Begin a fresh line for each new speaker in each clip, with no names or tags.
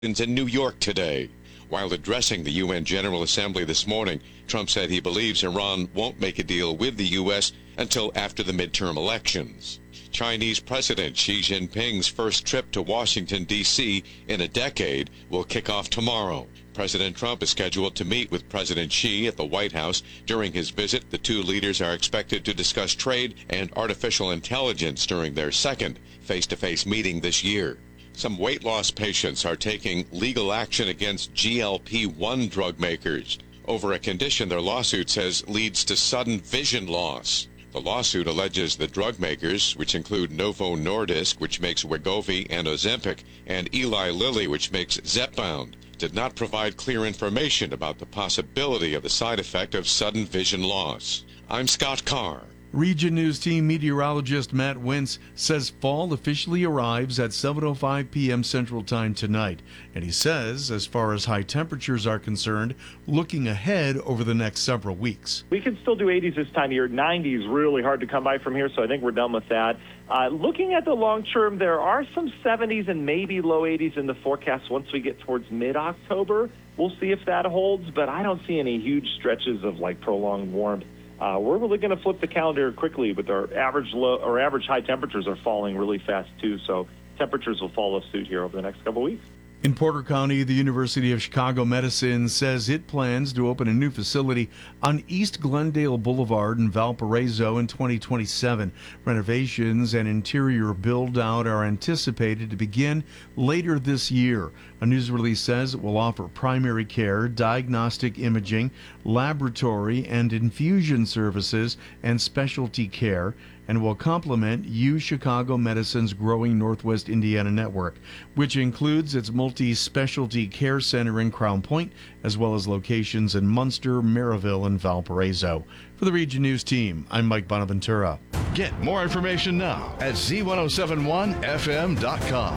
in New York today. While addressing the UN General Assembly this morning, Trump said he believes Iran won't make a deal with the U.S. until after the midterm elections. Chinese President Xi Jinping's first trip to Washington, D.C. in a decade will kick off tomorrow. President Trump is scheduled to meet with President Xi at the White House. During his visit, the two leaders are expected to discuss trade and artificial intelligence during their second face-to-face meeting this year. Some weight loss patients are taking legal action against GLP-1 drug makers over a condition their lawsuit says leads to sudden vision loss. The lawsuit alleges the drug makers, which include Novo Nordisk, which makes Wegovy and Ozempic, and Eli Lilly, which makes Zepbound, did not provide clear information about the possibility of the side effect of sudden vision loss. I'm Scott Carr.
Region News Team meteorologist Matt Wentz says fall officially arrives at 7:05 p.m. Central Time tonight. And he says, as far as high temperatures are concerned, looking ahead over the next several weeks.
We can still do 80s this time of year. 90s really hard to come by from here, so I think we're done with that. Looking at the long term, there are some 70s and maybe low 80s in the forecast once we get towards mid-October. We'll see if that holds, but I don't see any huge stretches of prolonged warmth. We're really going to flip the calendar quickly, but our average high temperatures are falling really fast too. So temperatures will follow suit here over the next couple weeks.
In Porter County, the University of Chicago Medicine says it plans to open a new facility on East Glendale Boulevard in Valparaiso in 2027. Renovations and interior build-out are anticipated to begin later this year. A news release says it will offer primary care, diagnostic imaging, laboratory and infusion services, and specialty care, and will complement U Chicago Medicine's growing Northwest Indiana network, which includes its multi-specialty care center in Crown Point, as well as locations in Munster, Maryville, and Valparaiso. For the Region News Team, I'm Mike Bonaventura.
Get more information now at z1071fm.com.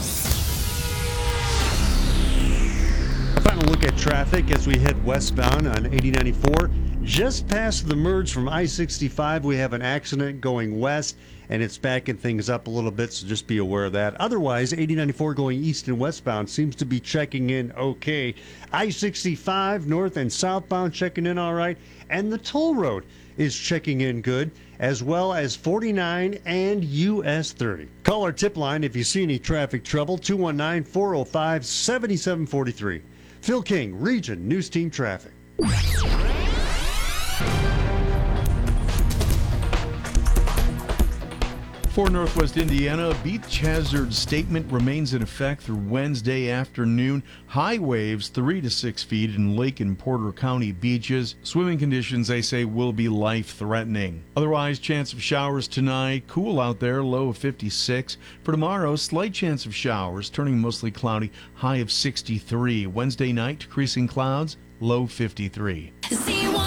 A final look at traffic as we head westbound on 8094. Just past the merge from I-65, we have an accident going west, and it's backing things up a little bit, so just be aware of that. Otherwise, 8094 going east and westbound seems to be checking in okay. I-65 north and southbound checking in all right, and the toll road is checking in good, as well as 49 and US 30. Call our tip line if you see any traffic trouble, 219-405-7743. Phil King, Region News Team Traffic.
For Northwest Indiana, a beach hazard statement remains in effect through Wednesday afternoon. High waves 3 to 6 feet in Lake and Porter County beaches. Swimming conditions, they say, will be life-threatening. Otherwise, chance of showers tonight. Cool out there, low of 56. For tomorrow, slight chance of showers, turning mostly cloudy, high of 63. Wednesday night, decreasing clouds, low 53.